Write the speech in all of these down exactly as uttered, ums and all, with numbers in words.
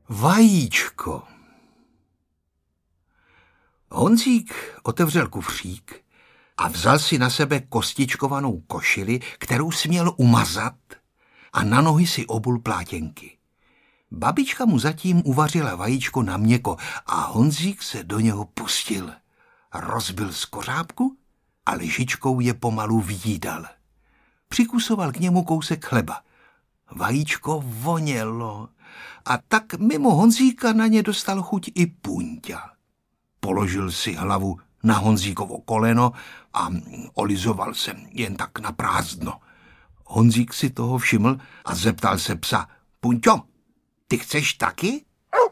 Vajíčko. Honzík otevřel kufřík a vzal si na sebe kostičkovanou košili, kterou směl umazat, a na nohy si obul plátěnky. Babička mu zatím uvařila vajíčko na měko a Honzík se do něho pustil. Rozbil z kořápku a lyžičkou je pomalu vyjídal. Přikusoval k němu kousek chleba. Vajíčko vonělo a tak mimo Honzíka na ně dostal chuť i Punťa. Položil si hlavu na Honzíkovo koleno a olizoval se jen tak na prázdno. Honzík si toho všiml a zeptal se psa: Punťo, ty chceš taky?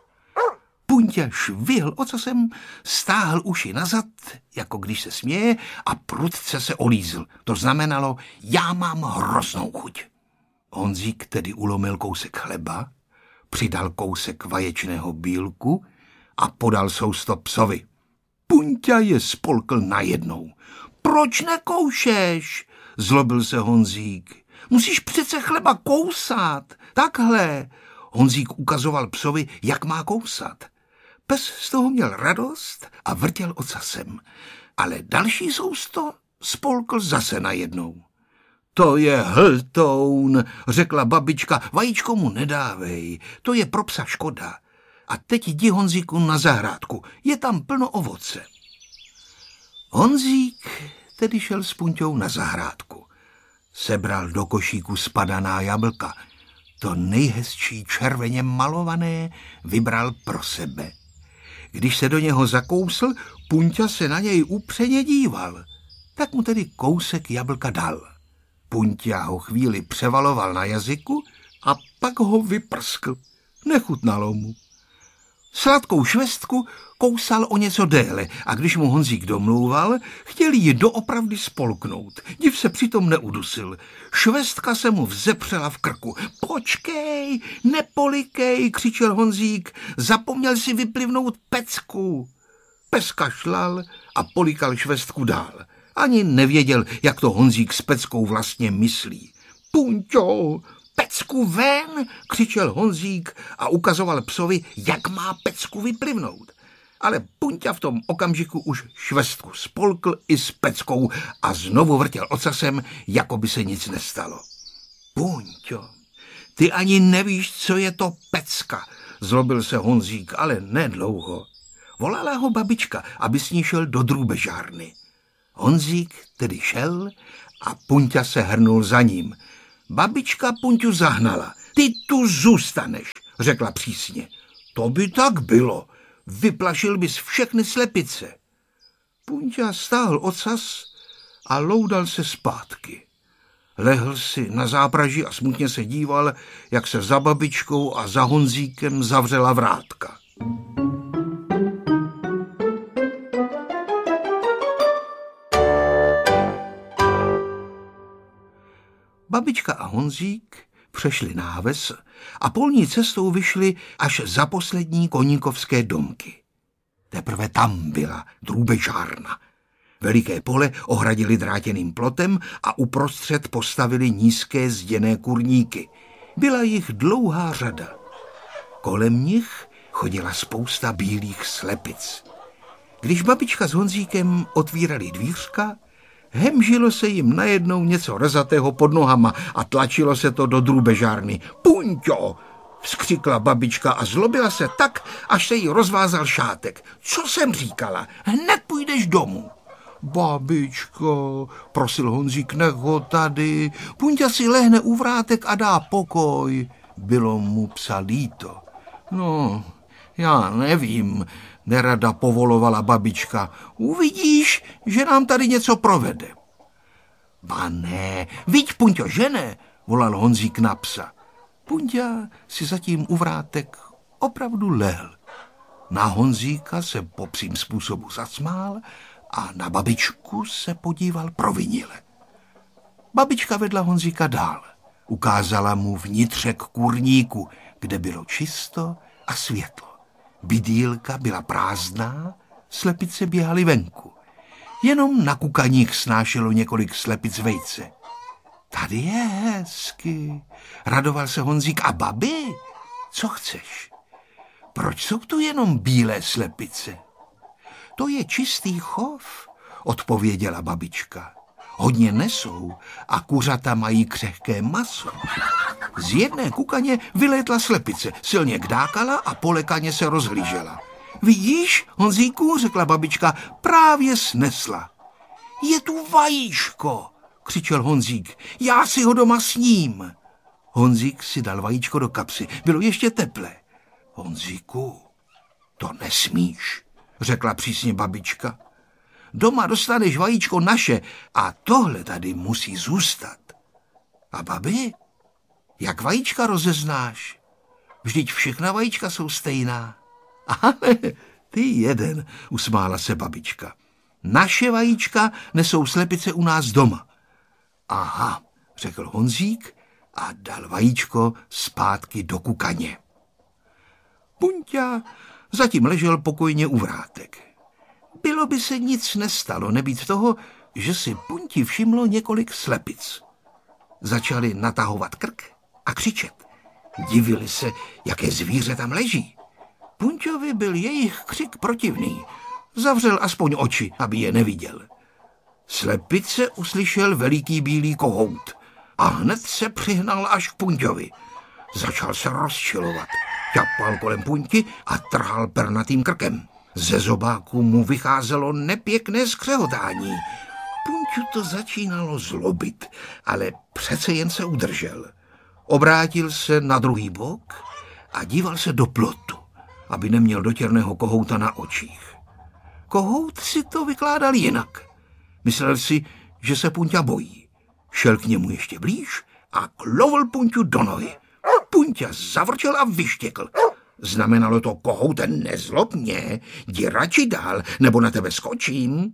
Punťa švihl ocasem, stáhl uši nazad, jako když se směje, a prudce se olízl. To znamenalo: já mám hroznou chuť. Honzík tedy ulomil kousek chleba, přidal kousek vaječného bílku a podal sousto psovi. Punťa je spolkl najednou. Proč nekoušeš? Zlobil se Honzík. Musíš přece chleba kousat. Takhle. Honzík ukazoval psovi, jak má kousat. Pes z toho měl radost a vrtěl ocasem, ale další sousto spolkl zase najednou. To je hltoun, řekla babička, vajíčko mu nedávej, to je pro psa škoda. A teď jdi, Honzíku, na zahrádku, je tam plno ovoce. Honzík tedy šel s Punťou na zahrádku. Sebral do košíku spadaná jablka. To nejhezčí červeně malované vybral pro sebe. Když se do něho zakousl, Punťa se na něj upřeně díval. Tak mu tedy kousek jablka dal. Punťa ho chvíli převaloval na jazyku a pak ho vyprskl. Nechutnalo mu. Sladkou švestku kousal o něco déle a když mu Honzík domlouval, chtěl ji doopravdy spolknout. Div se přitom neudusil. Švestka se mu vzepřela v krku. Počkej, nepolikej, křičel Honzík, zapomněl si vyplivnout pecku. Pes kašlal a polikal švestku dál. Ani nevěděl, jak to Honzík s peckou vlastně myslí. Punťo, pecku ven, křičel Honzík a ukazoval psovi, jak má pecku vyplivnout. Ale Punťa v tom okamžiku už švestku spolkl i s peckou a znovu vrtěl ocasem, jako by se nic nestalo. Punťo, ty ani nevíš, co je to pecka, zlobil se Honzík, ale nedlouho. Volala ho babička, aby s ní šel do drůbežárny. Honzík tedy šel a Punťa se hrnul za ním. Babička Punťu zahnala. Ty tu zůstaneš, řekla přísně. To by tak bylo. Vyplašil bys všechny slepice. Punťa stáhl ocas a loudal se zpátky. Lehl si na zápraží a smutně se díval, jak se za babičkou a za Honzíkem zavřela vrátka. Babička a Honzík přešli náves a polní cestou vyšli až za poslední koníkovské domky. Teprve tam byla drůbežárna. Veliké pole ohradili drátěným plotem a uprostřed postavili nízké zděné kurníky. Byla jich dlouhá řada. Kolem nich chodila spousta bílých slepic. Když babička s Honzíkem otvírali dvířka, hemžilo se jim najednou něco rezatého pod nohama a tlačilo se to do drůbežárny. Punťo, vzkřikla babička a zlobila se tak, až se jí rozvázal šátek. Co jsem říkala? Hned půjdeš domů. Babičko, prosil Honzík, nech ho tady. Punťa si lehne u vrátek a dá pokoj. Bylo mu psa líto. No, já nevím, nerada povolovala babička. Uvidíš, že nám tady něco provede. Ba ne, viď, Punťo, že ne, volal Honzík na psa. Punťa si zatím u vrátek opravdu lehl. Na Honzíka se po psím způsobu zasmál a na babičku se podíval provinile. Babička vedla Honzíka dál. Ukázala mu vnitřek kurníku, kde bylo čisto a světlo. Bydýlka byla prázdná, slepice běhaly venku. Jenom na kukaních snášelo několik slepic vejce. Tady je hezky, radoval se Honzík. A babi, co chceš? Proč jsou tu jenom bílé slepice? To je čistý chov, odpověděla babička. Hodně nesou a kuřata mají křehké maso. Z jedné kukaně vylétla slepice, silně kdákala a polekaně se rozhlížela. Vidíš, Honzíku, řekla babička, právě snesla. Je tu vajíčko, křičel Honzík, já si ho doma sním. Honzík si dal vajíčko do kapsy, bylo ještě teplé. Honzíku, to nesmíš, řekla přísně babička. Doma dostaneš vajíčko naše a tohle tady musí zůstat. A babi, jak vajíčka rozeznáš? Vždyť všechna vajíčka jsou stejná. Ale ty jeden, usmála se babička. Naše vajíčka nesou slepice u nás doma. Aha, řekl Honzík a dal vajíčko zpátky do kukaně. Punťa zatím ležel pokojně u vrátek. Bylo by se nic nestalo, nebýt toho, že si Punti všimlo několik slepic. Začali natahovat krk a křičet. Divili se, jaké zvíře tam leží. Punťovi byl jejich křik protivný. Zavřel aspoň oči, aby je neviděl. Slepice uslyšel veliký bílý kohout a hned se přihnal až k Punťovi. Začal se rozčilovat. Ťapal kolem Punti a trhal pernatým krkem. Ze zobáku mu vycházelo nepěkné skřehotání. Punťu to začínalo zlobit, ale přece jen se udržel. Obrátil se na druhý bok a díval se do plotu, aby neměl dotěrného kohouta na očích. Kohout si to vykládal jinak. Myslel si, že se Punťa bojí. Šel k němu ještě blíž a klovl Punťu do nohy. Punťa zavrčel a vyštěkl. Znamenalo to, kohoute, nezlob mě, jdi radši dál, nebo na tebe skočím.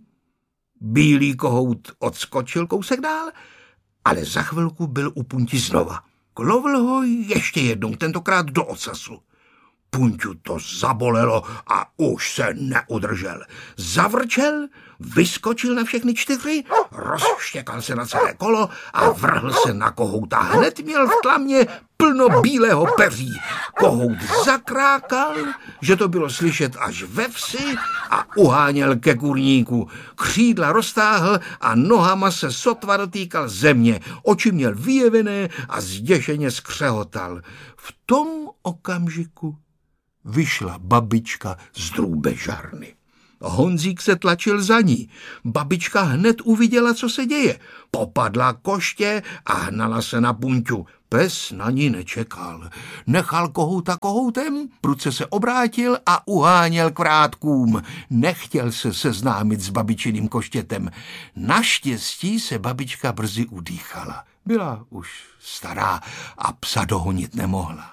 Bílý kohout odskočil kousek dál, ale za chvilku byl u Punti znova. Klovl ho ještě jednou, tentokrát do ocasu. Punťu to zabolelo a už se neudržel. Zavrčel, vyskočil na všechny čtyři, rozštěkal se na celé kolo a vrhl se na kohouta. Hned měl v tlamě plno bílého peří. Kohout zakrákal, že to bylo slyšet až ve vsi a uháněl ke kurníku. Křídla roztáhl a nohama se sotva dotýkal země. Oči měl vyjevené a zděšeně skřehotal. V tom okamžiku vyšla babička z drůbežárny. Honzík se tlačil za ní. Babička hned uviděla, co se děje. Popadla koště a hnala se na Punťu. Pes na ní nečekal. Nechal kohouta kohoutem, prudce se obrátil a uháněl k vrátkům. Nechtěl se seznámit s babičiným koštětem. Naštěstí se babička brzy udýchala. Byla už stará a psa dohonit nemohla.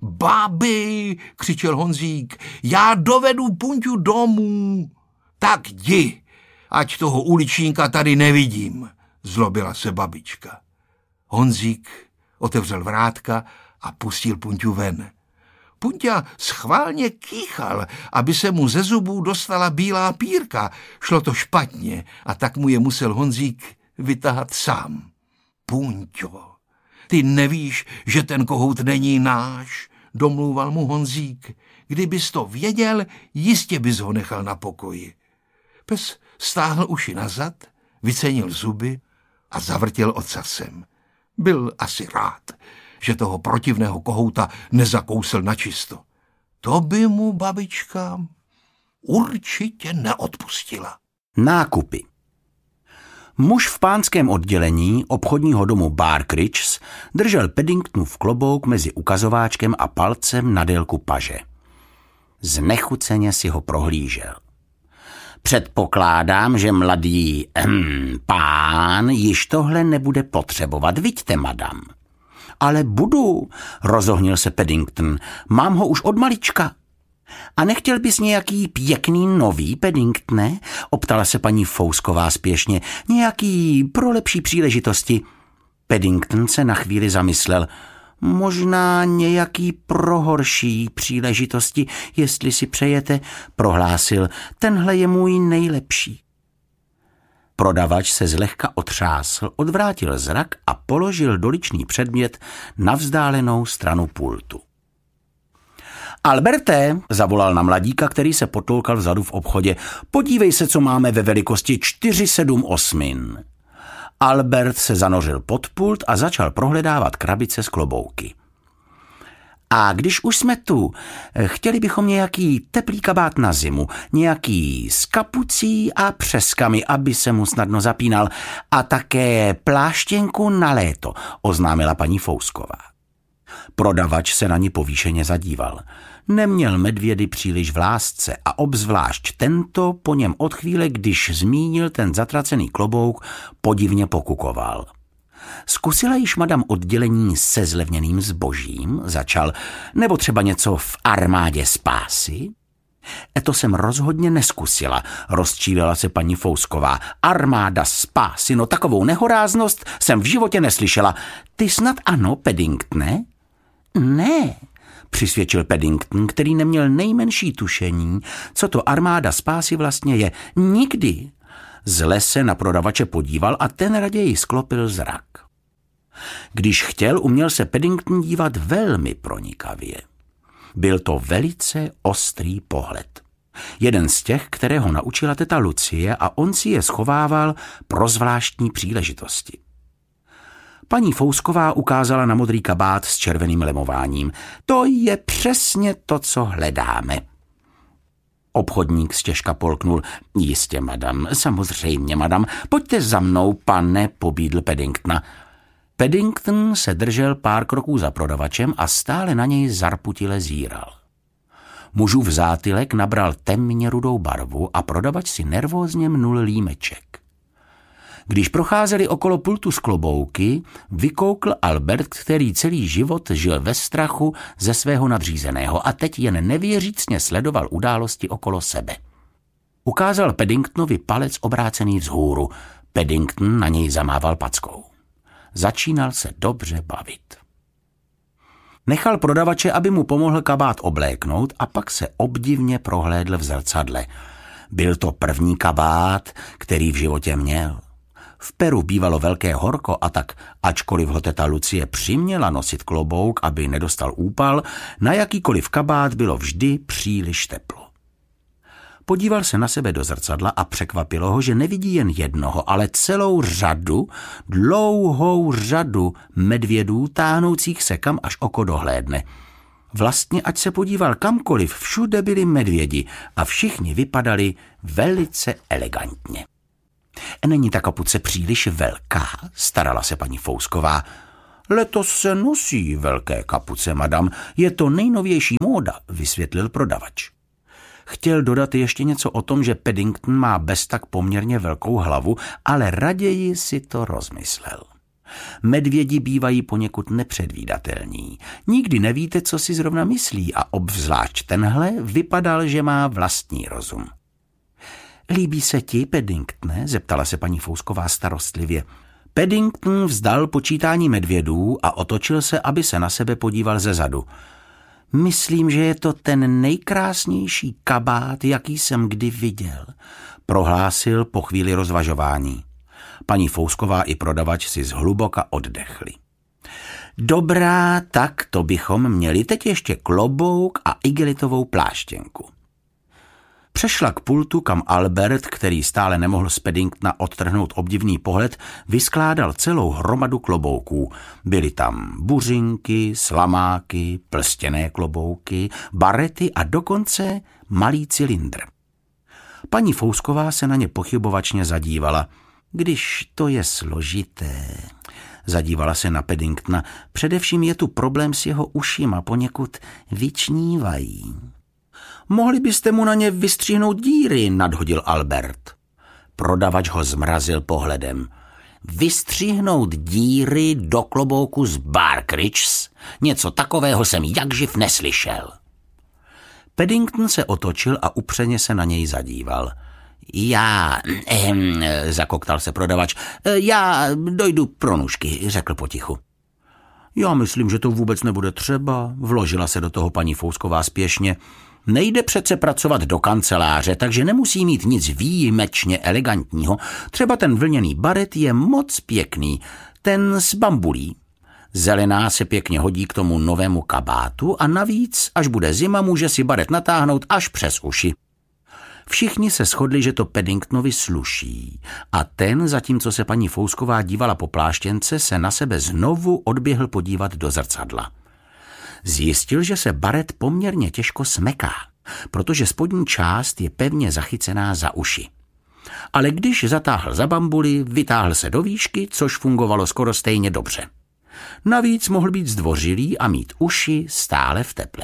Babi, křičel Honzík, já dovedu Punťu domů. Tak jdi, ať toho uličníka tady nevidím, zlobila se babička. Honzík otevřel vrátka a pustil Punťu ven. Punťa schválně kýchal, aby se mu ze zubů dostala bílá pírka. Šlo to špatně a tak mu je musel Honzík vytahat sám. Punťo, ty nevíš, že ten kohout není náš, domlouval mu Honzík. Kdybys to věděl, jistě bys ho nechal na pokoji. Pes stáhl uši nazad, vycenil zuby a zavrtěl ocasem. Byl asi rád, že toho protivného kohouta nezakousl načisto. To by mu babička určitě neodpustila. Nákupy. Muž v pánském oddělení obchodního domu Barkridges držel Paddingtonův klobouk mezi ukazováčkem a palcem na délku paže. Znechuceně si ho prohlížel. Předpokládám, že mladý hm, pán již tohle nebude potřebovat, viďte, madam. Ale budu, rozohnil se Paddington, mám ho už od malička. A nechtěl bys nějaký pěkný nový, Paddingtone? Optala se paní Fousková spěšně. Nějaký pro lepší příležitosti. Paddington se na chvíli zamyslel. Možná nějaký pro horší příležitosti, jestli si přejete, prohlásil. Tenhle je můj nejlepší. Prodavač se zlehka otřásl, odvrátil zrak a položil doličný předmět na vzdálenou stranu pultu. Alberte, zavolal na mladíka, který se potloukal vzadu v obchodě, podívej se, co máme ve velikosti čtyři sedm osm. Albert se zanořil pod pult a začal prohledávat krabice s klobouky. A když už jsme tu, chtěli bychom nějaký teplý kabát na zimu, nějaký s kapucí a přeskami, aby se mu snadno zapínal, a také pláštěnku na léto, oznámila paní Fousková. Prodavač se na ní povýšeně zadíval. Neměl medvědy příliš v lásce a obzvlášť tento po něm od chvíle, když zmínil ten zatracený klobouk, podivně pokukoval. Zkusila již madam oddělení se zlevněným zbožím, začal, nebo třeba něco v armádě spásy? E to jsem rozhodně neskusila, rozčílila se paní Fousková. Armáda spásy, no takovou nehoráznost jsem v životě neslyšela. Ty snad ano, Paddingtone? Ne, přisvědčil Paddington, který neměl nejmenší tušení, co to armáda spásy vlastně je. Nikdy. Zle se na prodavače podíval a ten raději sklopil zrak. Když chtěl, uměl se Paddington dívat velmi pronikavě. Byl to velice ostrý pohled. Jeden z těch, kterého naučila teta Lucie, a on si je schovával pro zvláštní příležitosti. Paní Fousková ukázala na modrý kabát s červeným lemováním. To je přesně to, co hledáme. Obchodník stěžka polknul. Jistě, madam, samozřejmě, madam. Pojďte za mnou, pane, pobídl Paddingtona. Paddington se držel pár kroků za prodavačem a stále na něj zarputile zíral. Mužův zátylek nabral temně rudou barvu a prodavač si nervózně mnul límeček. Když procházeli okolo pultu z klobouky, vykoukl Albert, který celý život žil ve strachu ze svého nadřízeného a teď jen nevěřícně sledoval události okolo sebe. Ukázal Paddingtonovi palec obrácený vzhůru. Paddington na něj zamával packou. Začínal se dobře bavit. Nechal prodavače, aby mu pomohl kabát obléknout, a pak se obdivně prohlédl v zrcadle. Byl to první kabát, který v životě měl. V Peru bývalo velké horko a tak, ačkoliv ho teta Lucie přiměla nosit klobouk, aby nedostal úpal, na jakýkoliv kabát bylo vždy příliš teplo. Podíval se na sebe do zrcadla a překvapilo ho, že nevidí jen jednoho, ale celou řadu, dlouhou řadu medvědů táhnoucích se kam až oko dohlédne. Vlastně, ať se podíval kamkoliv, všude byli medvědi a všichni vypadali velice elegantně. Není ta kapuce příliš velká, starala se paní Fousková. Letos se nosí velké kapuce, madam, je to nejnovější móda, vysvětlil prodavač. Chtěl dodat ještě něco o tom, že Paddington má bez tak poměrně velkou hlavu, ale raději si to rozmyslel. Medvědi bývají poněkud nepředvídatelní. Nikdy nevíte, co si zrovna myslí, a obzvlášť tenhle vypadal, že má vlastní rozum. Líbí se ti, Paddingtone? Zeptala se paní Fousková starostlivě. Paddington vzdal počítání medvědů a otočil se, aby se na sebe podíval zezadu. Myslím, že je to ten nejkrásnější kabát, jaký jsem kdy viděl, prohlásil po chvíli rozvažování. Paní Fousková i prodavač si zhluboka oddechli. Dobrá, tak to bychom měli, teď ještě klobouk a igelitovou pláštěnku. Přešla k pultu, kam Albert, který stále nemohl z Paddingtona odtrhnout obdivný pohled, vyskládal celou hromadu klobouků. Byly tam buřinky, slamáky, plstěné klobouky, barety a dokonce malý cylindr. Paní Fousková se na ně pochybovačně zadívala. Když to je složité, zadívala se na Paddingtona, především je tu problém s jeho ušima, poněkud vyčnívají. Mohli byste mu na ně vystřihnout díry, nadhodil Albert. Prodavač ho zmrazil pohledem. Vystřihnout díry do klobouku z Barkridges? Něco takového jsem jakživ neslyšel. Paddington se otočil a upřeně se na něj zadíval. Já, ehm, zakoktal se prodavač, já dojdu pro nůžky, řekl potichu. Já myslím, že to vůbec nebude třeba, vložila se do toho paní Fousková spěšně. Nejde přece pracovat do kanceláře, takže nemusí mít nic výjimečně elegantního. Třeba ten vlněný baret je moc pěkný, ten s bambulí. Zelená se pěkně hodí k tomu novému kabátu a navíc, až bude zima, může si baret natáhnout až přes uši. Všichni se shodli, že to Paddingtonovi sluší a ten, zatímco se paní Fousková dívala po pláštěnce, se na sebe znovu odběhl podívat do zrcadla. Zjistil, že se baret poměrně těžko smeká, protože spodní část je pevně zachycená za uši. Ale když zatáhl za bambuli, vytáhl se do výšky, což fungovalo skoro stejně dobře. Navíc mohl být zdvořilý a mít uši stále v teple.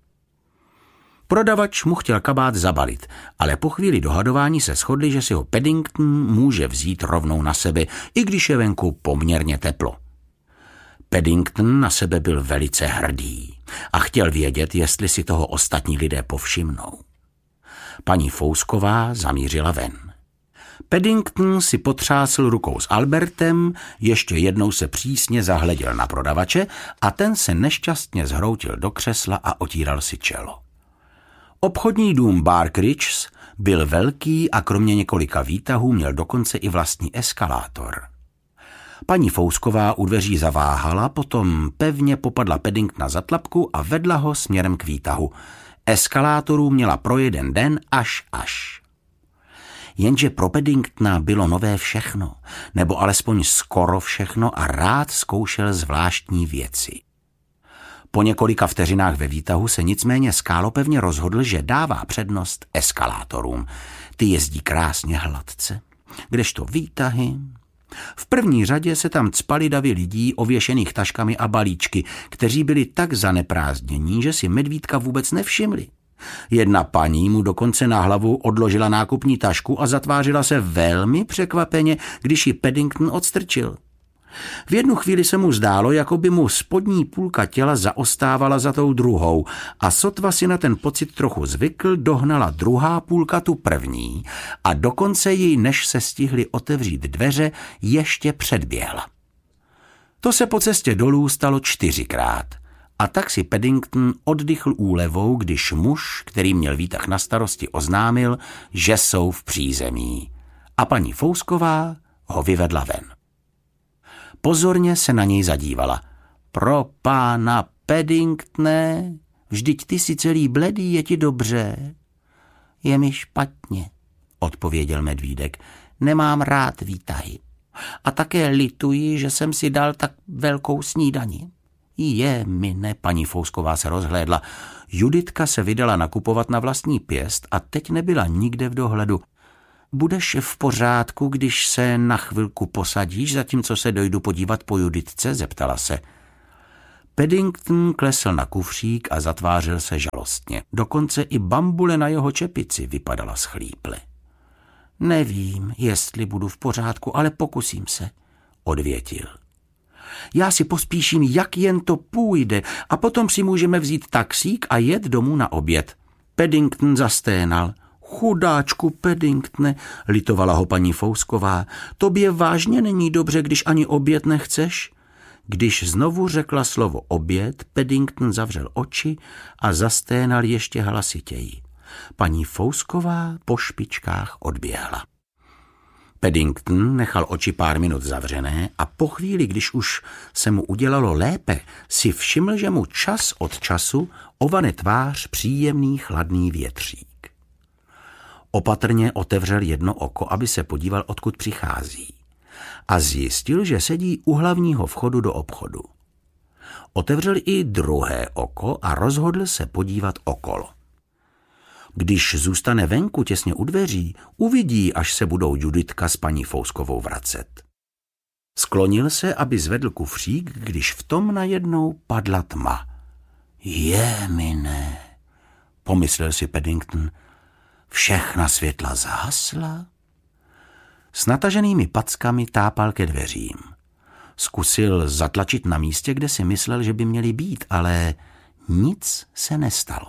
Prodavač mu chtěl kabát zabalit, ale po chvíli dohadování se shodli, že si ho Paddington může vzít rovnou na sebe, i když je venku poměrně teplo. Paddington na sebe byl velice hrdý a chtěl vědět, jestli si toho ostatní lidé povšimnou. Paní Fousková zamířila ven. Paddington si potřásl rukou s Albertem, ještě jednou se přísně zahleděl na prodavače a ten se nešťastně zhroutil do křesla a otíral si čelo. Obchodní dům Barkridges byl velký a kromě několika výtahů měl dokonce i vlastní eskalátor. Paní Fousková u dveří zaváhala, potom pevně popadla Paddingtona za tlapku a vedla ho směrem k výtahu. Eskalátorů měla pro jeden den až až. Jenže pro Paddingtona bylo nové všechno, nebo alespoň skoro všechno a rád zkoušel zvláštní věci. Po několika vteřinách ve výtahu se nicméně skálopevně rozhodl, že dává přednost eskalátorům. Ty jezdí krásně hladce, kdežto výtahy... V první řadě se tam cpali davy lidí ověšených taškami a balíčky, kteří byli tak zaneprázdnění, že si medvídka vůbec nevšimli. Jedna paní mu dokonce na hlavu odložila nákupní tašku a zatvářila se velmi překvapeně, když ji Paddington odstrčil. V jednu chvíli se mu zdálo, jako by mu spodní půlka těla zaostávala za tou druhou a sotva si na ten pocit trochu zvykl, dohnala druhá půlka tu první a dokonce ji, než se stihly otevřít dveře, ještě předběhla. To se po cestě dolů stalo čtyřikrát a tak si Paddington oddychl úlevou, když muž, který měl výtah na starosti, oznámil, že jsou v přízemí a paní Fousková ho vyvedla ven. Pozorně se na něj zadívala. Pro pána Paddingtone, vždyť ty si celý bledý, je ti dobře. Je mi špatně, odpověděl medvídek. Nemám rád výtahy. A také lituji, že jsem si dal tak velkou snídani. Je, mine, paní Fousková se rozhlédla. Juditka se vydala nakupovat na vlastní pěst a teď nebyla nikde v dohledu. Budeš v pořádku, když se na chvilku posadíš, zatímco se dojdu podívat po Juditce, zeptala se. Paddington klesl na kufřík a zatvářil se žalostně. Dokonce i bambule na jeho čepici vypadala schlíple. Nevím, jestli budu v pořádku, ale pokusím se, odvětil. Já si pospíším, jak jen to půjde, a potom si můžeme vzít taxík a jet domů na oběd. Paddington zasténal. Chudáčku Paddingtone, litovala ho paní Fousková, tobě vážně není dobře, když ani oběd nechceš? Když znovu řekla slovo oběd, Paddington zavřel oči a zasténal ještě hlasitěji. Paní Fousková po špičkách odběhla. Paddington nechal oči pár minut zavřené a po chvíli, když už se mu udělalo lépe, si všiml, že mu čas od času ovane tvář příjemný chladný větřík. Opatrně otevřel jedno oko, aby se podíval, odkud přichází. A zjistil, že sedí u hlavního vchodu do obchodu. Otevřel i druhé oko a rozhodl se podívat okolo. Když zůstane venku těsně u dveří, uvidí, až se budou Juditka s paní Fouskovou vracet. Sklonil se, aby zvedl kufřík, když v tom najednou padla tma. Je, mine, pomyslel si Paddington, všechna světla zhasla? S nataženými packami tápal ke dveřím. Zkusil zatlačit na místě, kde si myslel, že by měli být, ale nic se nestalo.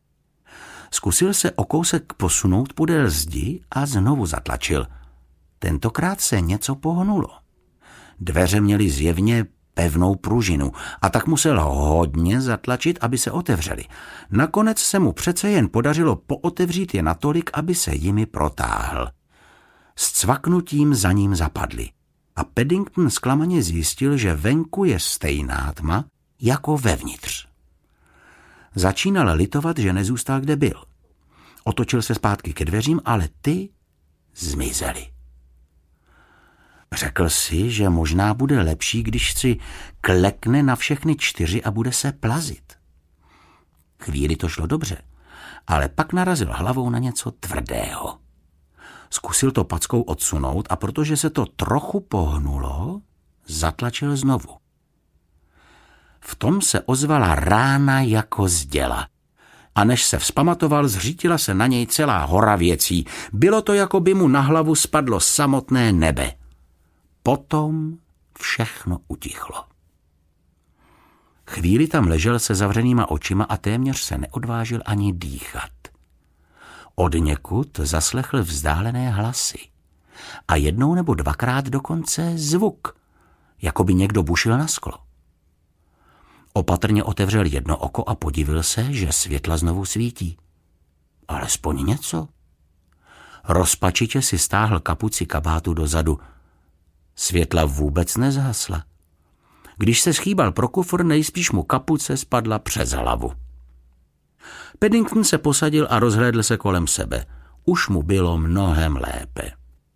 Zkusil se o kousek posunout podél zdi a znovu zatlačil. Tentokrát se něco pohnulo. Dveře měly zjevně pevnou pružinu a tak musel hodně zatlačit, aby se otevřely. Nakonec se mu přece jen podařilo pootevřít je natolik, aby se jimi protáhl. S cvaknutím za ním zapadly. a Paddington zklamaně zjistil, že venku je stejná tma jako vevnitř. Začínal litovat, že nezůstal, kde byl. Otočil se zpátky ke dveřím, ale ty zmizely. Řekl si, že možná bude lepší, když si klekne na všechny čtyři a bude se plazit. Chvíli to šlo dobře, ale pak narazil hlavou na něco tvrdého. Zkusil to packou odsunout a protože se to trochu pohnulo, zatlačil znovu. V tom se ozvala rána jako z děla. A než se vzpamatoval, zřítila se na něj celá hora věcí. Bylo to, jako by mu na hlavu spadlo samotné nebe. Potom všechno utichlo. Chvíli tam ležel se zavřenýma očima a téměř se neodvážil ani dýchat. Odněkud zaslechl vzdálené hlasy. A jednou nebo dvakrát dokonce zvuk, jako by někdo bušil na sklo. Opatrně otevřel jedno oko a podivil se, že světla znovu svítí. Alespoň něco. Rozpačitě si stáhl kapuci kabátu dozadu. Světla vůbec nezhasla. Když se schýbal pro kufr, nejspíš mu kapuce spadla přes hlavu. Paddington se posadil a rozhlédl se kolem sebe. Už mu bylo mnohem lépe.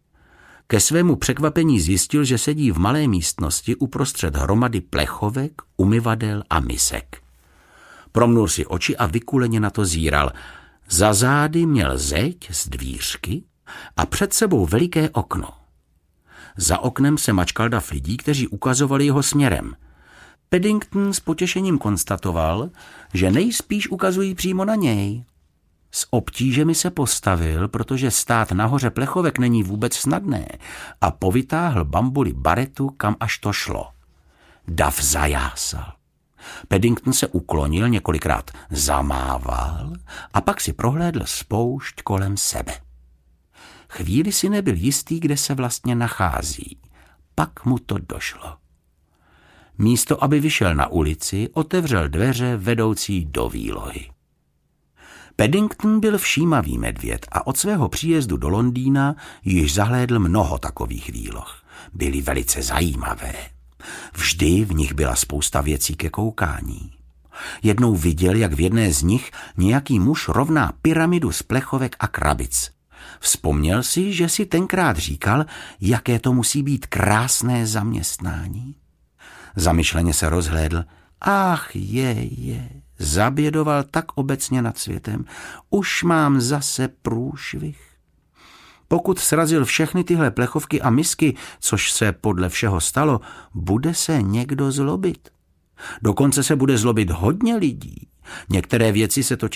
Ke svému překvapení zjistil, že sedí v malé místnosti uprostřed hromady plechovek, umyvadel a misek. Promnul si oči a vykuleně na to zíral. Za zády měl zeď z dvířky a před sebou veliké okno. Za oknem se mačkal dav lidí, kteří ukazovali jeho směrem. Paddington s potěšením konstatoval, že nejspíš ukazují přímo na něj. S obtížemi se postavil, protože stát nahoře plechovek není vůbec snadné, a povytáhl bambuli baretu, kam až to šlo. Dav zajásal. Paddington se uklonil, několikrát zamával a pak si prohlédl spoušť kolem sebe. Chvíli si nebyl jistý, kde se vlastně nachází. Pak mu to došlo. Místo, aby vyšel na ulici, otevřel dveře vedoucí do výlohy. Paddington byl všímavý medvěd a od svého příjezdu do Londýna již zahlédl mnoho takových výloh. Byly velice zajímavé. Vždy v nich byla spousta věcí ke koukání. Jednou viděl, jak v jedné z nich nějaký muž rovná pyramidu z plechovek a krabic. Vzpomněl si, že si tenkrát říkal, jaké to musí být krásné zaměstnání. Zamyšleně se rozhlédl. Ach je, je, zabědoval tak obecně nad světem. Už mám zase průšvih. Pokud srazil všechny tyhle plechovky a misky, což se podle všeho stalo, bude se někdo zlobit. Dokonce se bude zlobit hodně lidí. Některé věci se totiž